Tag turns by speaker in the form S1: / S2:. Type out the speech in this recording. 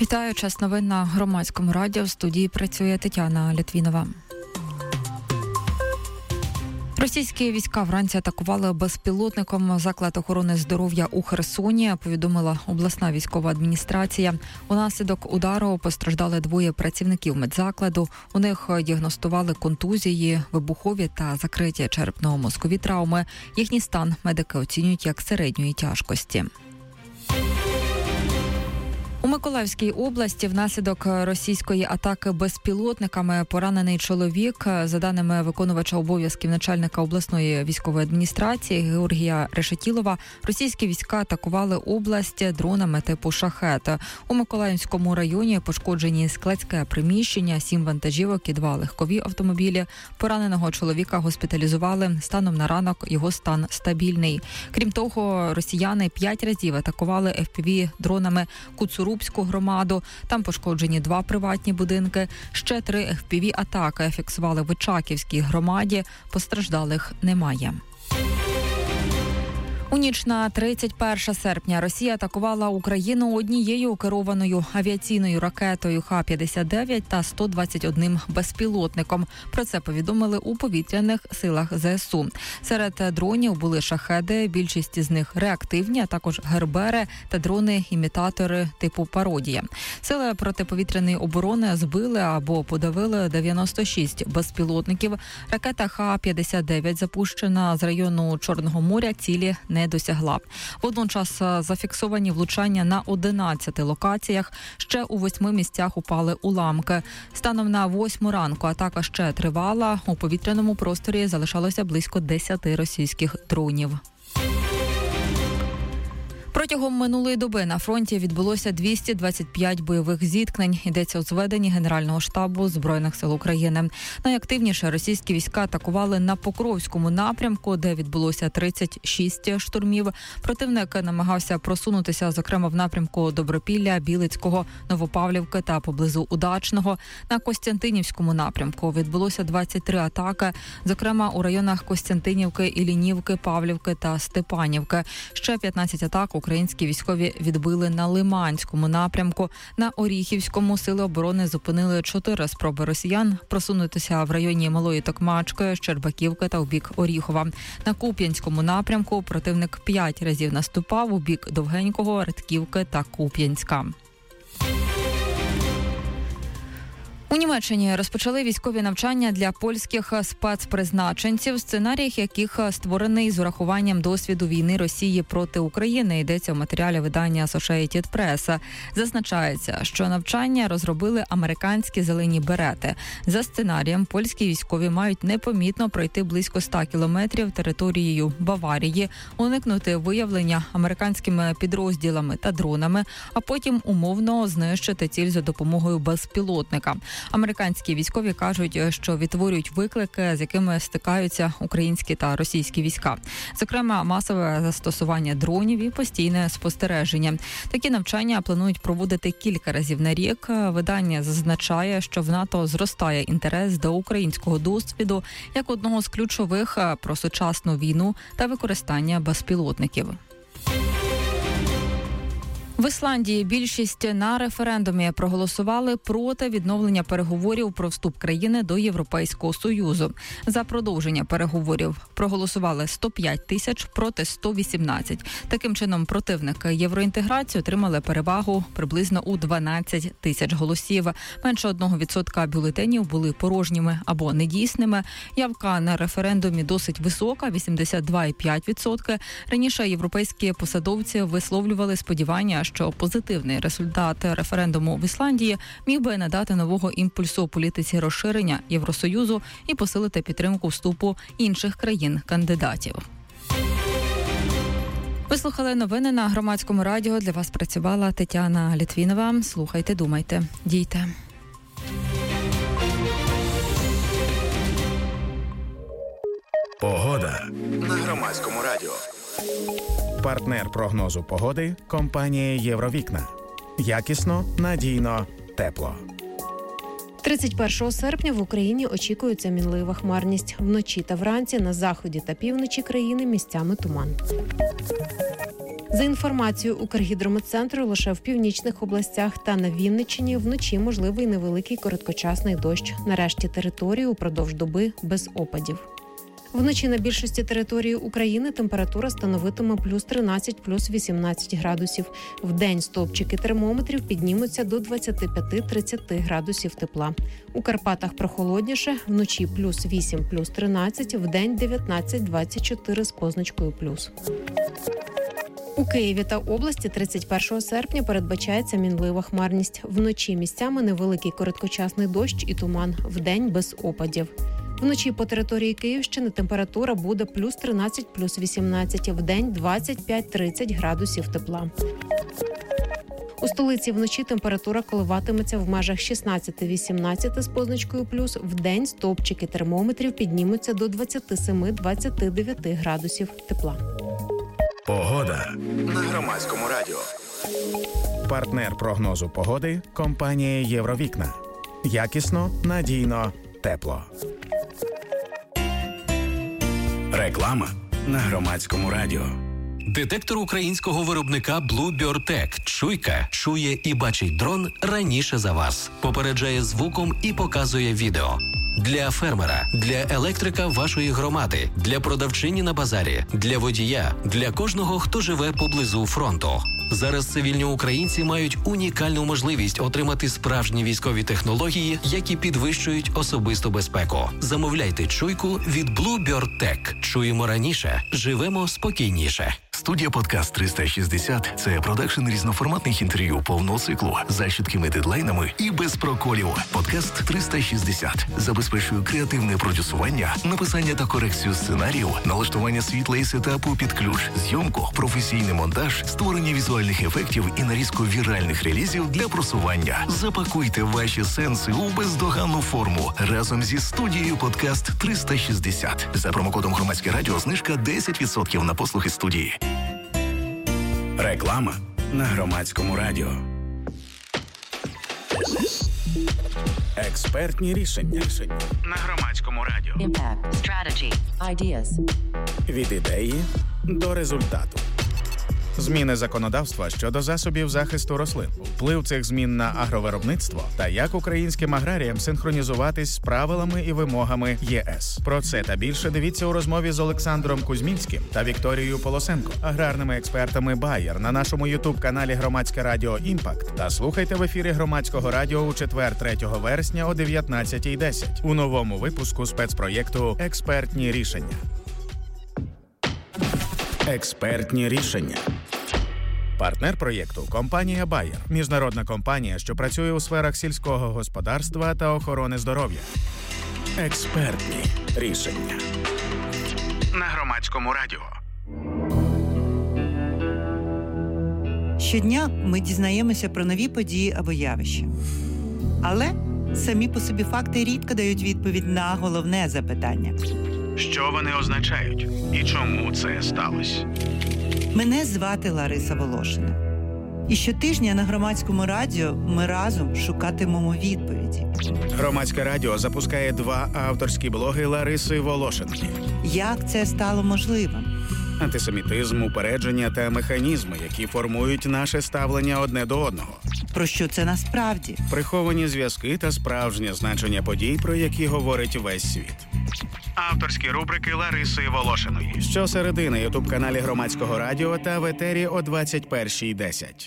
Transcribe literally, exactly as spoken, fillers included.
S1: Вітаю, час новин на Громадському радіо. В студії працює Тетяна Літвінова. Російські війська вранці атакували безпілотником заклад охорони здоров'я у Херсоні, повідомила обласна військова адміністрація. Унаслідок удару постраждали двоє працівників медзакладу. У них діагностували контузії, вибухові та закриті черепно-мозкові травми. Їхній стан медики оцінюють як середньої тяжкості. У Миколаївській області внаслідок російської атаки безпілотниками поранений чоловік. За даними виконувача обов'язків начальника обласної військової адміністрації Георгія Решетілова, російські війська атакували область дронами типу «Шахет». У Миколаївському районі пошкоджені складське приміщення, сім вантажівок і два легкові автомобілі. Пораненого чоловіка госпіталізували. Станом на ранок його стан стабільний. Крім того, росіяни п'ять разів атакували еф пі ві-дронами Куцурубську громаду. Там пошкоджені два приватні будинки. Ще три еф пі ві-атаки фіксували в Очаківській громаді. Постраждалих немає. У ніч на тридцять перше серпня Росія атакувала Україну однією керованою авіаційною ракетою Х п'ятдесят дев'ять та сто двадцять одним безпілотником. Про це повідомили у повітряних силах зе ес у. Серед дронів були шахеди, більшість з них реактивні, а також гербери та дрони-імітатори типу пародія. Сили протиповітряної оборони збили або подавили дев'яносто шість безпілотників. Ракета Х п'ятдесят дев'ять, запущена з району Чорного моря, цілі не не досягла. Водночас зафіксовані влучання на одинадцяти локаціях. Ще у восьми місцях упали уламки. Станом на восьму ранку атака ще тривала. У повітряному просторі залишалося близько десяти російських дронів. Протягом минулої доби на фронті відбулося двісті двадцять п'ять бойових зіткнень. Йдеться у зведенні Генерального штабу Збройних сил України. Найактивніше російські війська атакували на Покровському напрямку, де відбулося тридцять шість штурмів. Противник намагався просунутися, зокрема, в напрямку Добропілля, Білицького, Новопавлівки та поблизу Удачного. На Костянтинівському напрямку відбулося двадцять три атаки, зокрема у районах Костянтинівки, Іллінівки, Павлівки та Степанівки. Ще п'ятнадцять атак українські військові відбили на Лиманському напрямку. На Оріхівському сили оборони зупинили чотири спроби росіян просунутися в районі Малої Токмачки, Щербаківки та у бік Оріхова. На Куп'янському напрямку противник п'ять разів наступав у бік Довгенького, Редківки та Куп'янська. У Німеччині розпочали військові навчання для польських спецпризначенців, сценарій яких створений з урахуванням досвіду війни Росії проти України. Йдеться у матеріалі видання Associated Press. Зазначається, що навчання розробили американські зелені берети. За сценарієм, польські військові мають непомітно пройти близько ста кілометрів територією Баварії, уникнути виявлення американськими підрозділами та дронами, а потім умовно знищити ціль за допомогою безпілотника. Американські військові кажуть, що відтворюють виклики, з якими стикаються українські та російські війська. Зокрема, масове застосування дронів і постійне спостереження. Такі навчання планують проводити кілька разів на рік. Видання зазначає, що в НАТО зростає інтерес до українського досвіду як одного з ключових про сучасну війну та використання безпілотників. В Ісландії більшість на референдумі проголосували проти відновлення переговорів про вступ країни до Європейського Союзу. За продовження переговорів проголосували сто п'ять тисяч проти сто вісімнадцять. Таким чином, противники євроінтеграції отримали перевагу приблизно у дванадцять тисяч голосів. Менше одного відсотка бюлетенів були порожніми або недійсними. Явка на референдумі досить висока – вісімдесят два цілих п'ять десятих відсотка. Раніше європейські посадовці висловлювали сподівання, що позитивний результат референдуму в Ісландії міг би надати нового імпульсу політиці розширення Євросоюзу і посилити підтримку вступу інших країн-кандидатів. Ви слухали новини на Громадському радіо. Для вас працювала Тетяна Літвінова. Слухайте, думайте, дійте.
S2: Погода на Громадському радіо. Партнер прогнозу погоди – компанія «Євровікна». Якісно, надійно, тепло.
S3: тридцять першого серпня в Україні очікується мінлива хмарність. Вночі та вранці на заході та півночі країни місцями туман. За інформацією Укргідрометцентру, лише в північних областях та на Вінниччині вночі можливий невеликий короткочасний дощ. На решті території упродовж доби без опадів. Вночі на більшості території України температура становитиме плюс тринадцять, плюс вісімнадцять градусів. Вдень стовпчики термометрів піднімуться до двадцять п'ять - тридцять градусів тепла. У Карпатах прохолодніше, вночі плюс вісім, плюс тринадцять, вдень дев'ятнадцять - двадцять чотири з позначкою плюс. У Києві та області тридцять першого серпня передбачається мінлива хмарність. Вночі місцями невеликий короткочасний дощ і туман, вдень без опадів. Вночі по території Київщини температура буде плюс тринадцять, плюс вісімнадцять, вдень двадцять п'ять - тридцять градусів тепла. У столиці вночі температура коливатиметься в межах шістнадцять - вісімнадцять з позначкою плюс, вдень стовпчики термометрів піднімуться до двадцять сім - двадцять дев'ять градусів тепла.
S2: Погода на Громадському радіо. Партнер прогнозу погоди – компанія «Євровікна». Якісно, надійно, тепло. Реклама на Громадському радіо.
S4: Детектор українського виробника Bluebird Tech. Чуйка чує і бачить дрон раніше за вас. Попереджає звуком і показує відео. Для фермера, для електрика вашої громади, для продавчині на базарі, для водія, для кожного, хто живе поблизу фронту. Зараз цивільні українці мають унікальну можливість отримати справжні військові технології, які підвищують особисту безпеку. Замовляйте чуйку від Bluebird Tech. Чуємо раніше, живемо спокійніше.
S5: Студія «Подкаст триста шістдесят» – це продакшн різноформатних інтерв'ю повного циклу за чіткими дедлайнами і без проколів. «Подкаст триста шістдесят» забезпечує креативне продюсування, написання та корекцію сценарію, налаштування світла і сетапу під ключ, зйомку, професійний монтаж, створення візуальних ефектів і нарізку віральних релізів для просування. Запакуйте ваші сенси у бездоганну форму разом зі студією «Подкаст триста шістдесят». За промокодом «Громадське радіо» знижка десять відсотків на послуги студії.
S2: Реклама на Громадському радіо. Експертні рішення на Громадському радіо.
S6: Impact, strategy, ideas.
S2: Від ідеї до результату. Зміни законодавства щодо засобів захисту рослин, вплив цих змін на агровиробництво та як українським аграріям синхронізуватись з правилами і вимогами ЄС. Про це та більше дивіться у розмові з Олександром Кузьмінським та Вікторією Полосенко, аграрними експертами Bayer на нашому ютуб-каналі Громадське радіо «Імпакт» та слухайте в ефірі Громадського радіо у четвер, третього вересня о дев'ятнадцятій десять у новому випуску спецпроєкту «Експертні рішення». Експертні рішення. Партнер проєкту – компанія Bayer. Міжнародна компанія, що працює у сферах сільського господарства та охорони здоров'я. Експертні рішення. На Громадському радіо.
S7: Щодня ми дізнаємося про нові події або явища. Але самі по собі факти рідко дають відповідь на головне запитання.
S2: Що вони означають? І чому це сталося?
S7: Мене звати Лариса Волошина. І щотижня на Громадському радіо ми разом шукатимемо відповіді.
S2: Громадське радіо запускає два авторські блоги Лариси Волошинки.
S7: Як це стало можливим?
S2: Антисемітизм, упередження та механізми, які формують наше ставлення одне до одного.
S7: Про що це насправді?
S2: Приховані зв'язки та справжнє значення подій, про які говорить весь світ. Авторські рубрики Лариси Волошиної. Щосереди на ютуб-каналі Громадського радіо та в етері о двадцять першій десять.